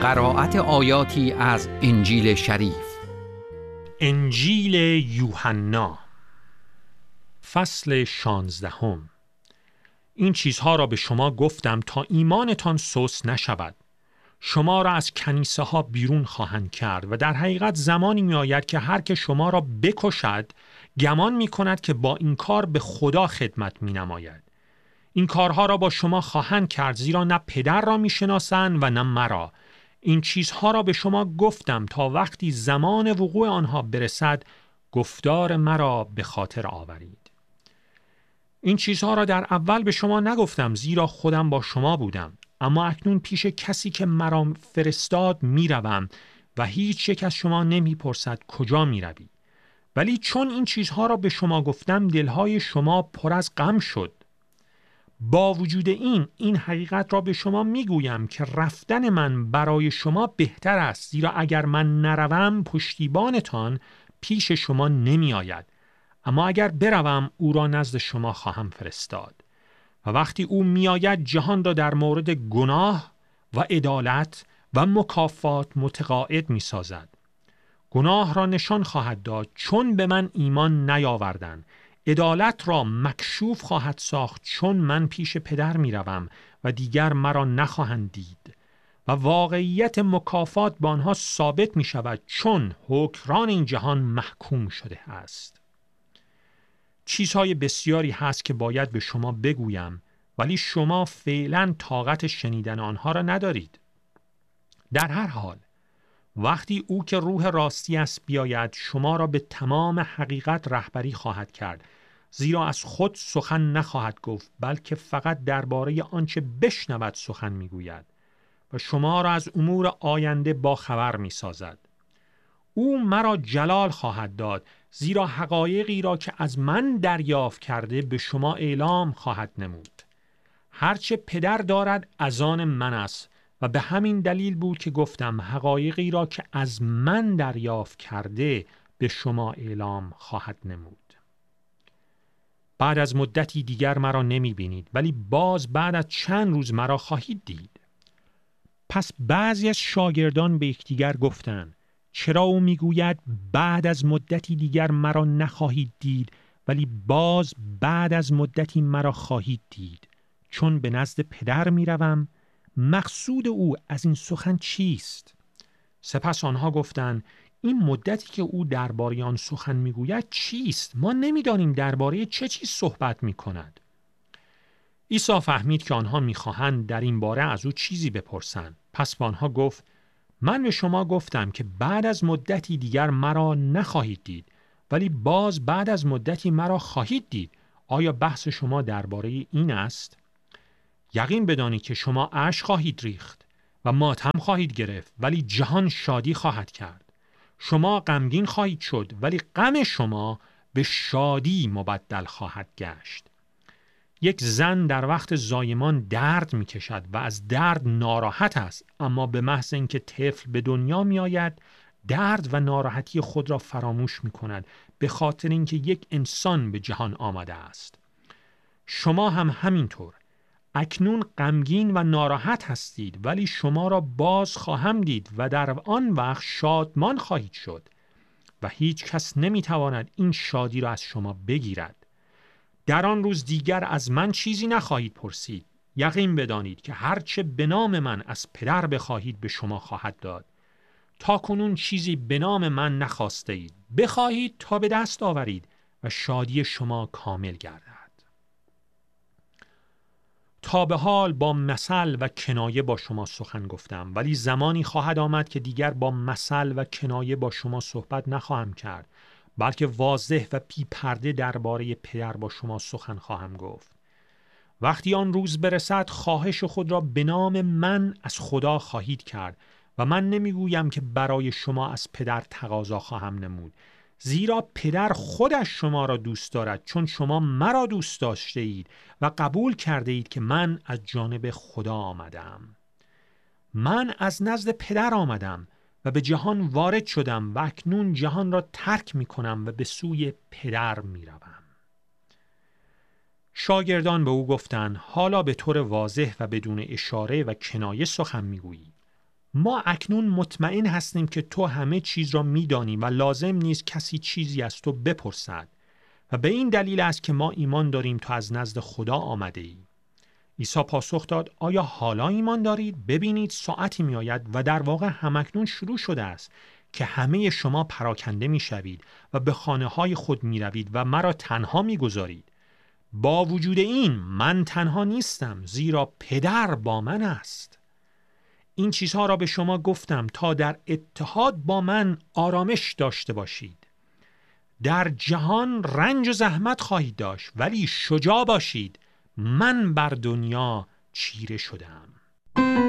قرائت آیاتی از انجیل شریف. انجیل یوحنا فصل 16. این چیزها را به شما گفتم تا ایمانتان سست نشود. شما را از کنیسه ها بیرون خواهند کرد و در حقیقت زمانی می آید که هر که شما را بکشد گمان می کند که با این کار به خدا خدمت می نماید. این کارها را با شما خواهند کرد، زیرا نه پدر را می شناسند و نه مرا. این چیزها را به شما گفتم تا وقتی زمان وقوع آنها برسد گفتار مرا به خاطر آورید. این چیزها را در اول به شما نگفتم، زیرا خودم با شما بودم. اما اکنون پیش کسی که مرا فرستاد می روم و هیچ یک از شما نمی پرسد کجا می روی. ولی چون این چیزها را به شما گفتم دلهای شما پر از غم شد. با وجود این حقیقت را به شما میگویم که رفتن من برای شما بهتر است، زیرا اگر من نروم پشتیبانتان پیش شما نمی آید، اما اگر بروم او را نزد شما خواهم فرستاد. و وقتی او می آید جهان را در مورد گناه و عدالت و مکافات متقاعد می سازد. گناه را نشان خواهد داد چون به من ایمان نیاوردند. عدالت را مکشوف خواهد ساخت چون من پیش پدر می روم و دیگر مرا نخواهند دید. و واقعیت مکافات با آنها ثابت می شود چون حکمران این جهان محکوم شده است. چیزهای بسیاری هست که باید به شما بگویم، ولی شما فعلا طاقت شنیدن آنها را ندارید. در هر حال وقتی او که روح راستی است بیاید شما را به تمام حقیقت رهبری خواهد کرد، زیرا از خود سخن نخواهد گفت بلکه فقط درباره آنچه بشنود سخن میگوید و شما را از امور آینده باخبر میسازد. او مرا جلال خواهد داد، زیرا حقایقی را که از من دریافت کرده به شما اعلام خواهد نمود. هرچه پدر دارد از آن من است و به همین دلیل بود که گفتم حقایقی را که از من دریافت کرده به شما اعلام خواهد نمود. بعد از مدتی دیگر مرا نمی بینید، ولی باز بعد از چند روز مرا خواهید دید. پس بعضی از شاگردان به یکدیگر گفتند چرا او میگوید بعد از مدتی دیگر مرا نخواهید دید ولی باز بعد از مدتی مرا خواهید دید؟ چون به نزد پدر می روم. مقصود او از این سخن چیست؟ سپس آنها گفتند این مدتی که او درباره آن سخن میگوید چیست؟ ما نمیدانیم درباره چه چیز صحبت میکند. عیسی فهمید که آنها میخواهند در این باره از او چیزی بپرسند. پس به آنها گفت من به شما گفتم که بعد از مدتی دیگر مرا نخواهید دید ولی باز بعد از مدتی مرا خواهید دید. آیا بحث شما درباره این است؟ یقین بدانید که شما اشک خواهید ریخت و ماتم خواهید گرفت ولی جهان شادی خواهد کرد. شما غمگین خواهید شد ولی غم شما به شادی مبدل خواهد گشت. یک زن در وقت زایمان درد می کشد و از درد ناراحت است، اما به محض اینکه طفل به دنیا می آید درد و ناراحتی خود را فراموش می کند به خاطر اینکه یک انسان به جهان آمده است. شما هم همینطور. اکنون غمگین و ناراحت هستید ولی شما را باز خواهم دید و در آن وقت شادمان خواهید شد و هیچ کس نمیتواند این شادی را از شما بگیرد. در آن روز دیگر از من چیزی نخواهید پرسید. یقین بدانید که هرچه به نام من از پدر بخواهید به شما خواهد داد. تا کنون چیزی به نام من نخواسته اید. بخواهید تا به دست آورید و شادی شما کامل گردد. تا به حال با مثل و کنایه با شما سخن گفتم، ولی زمانی خواهد آمد که دیگر با مثل و کنایه با شما صحبت نخواهم کرد، بلکه واضح و بی پرده درباره پدر با شما سخن خواهم گفت. وقتی آن روز برسد خواهش خود را به نام من از خدا خواهید کرد و من نمیگویم که برای شما از پدر تقاضا خواهم نمود، زیرا پدر خودش شما را دوست دارد چون شما مرا دوست داشته اید و قبول کرده اید که من از جانب خدا آمدم. من از نزد پدر آمدم و به جهان وارد شدم و اکنون جهان را ترک می کنم و به سوی پدر می روم. شاگردان به او گفتند حالا به طور واضح و بدون اشاره و کنایه سخن می گویی. ما اکنون مطمئن هستیم که تو همه چیز را می‌دانی و لازم نیست کسی چیزی از تو بپرسد و به این دلیل است که ما ایمان داریم تو از نزد خدا آمده ای. عیسی پاسخ داد: آیا حالا ایمان دارید؟ ببینید ساعتی می‌آید و در واقع همکنون شروع شده است که همه شما پراکنده می‌شوید و به خانه‌های خود می‌روید و مرا تنها می‌گذارید. با وجود این من تنها نیستم، زیرا پدر با من است. این چیزها را به شما گفتم تا در اتحاد با من آرامش داشته باشید. در جهان رنج و زحمت خواهید داشت، ولی شجاع باشید، من بر دنیا چیره شدم.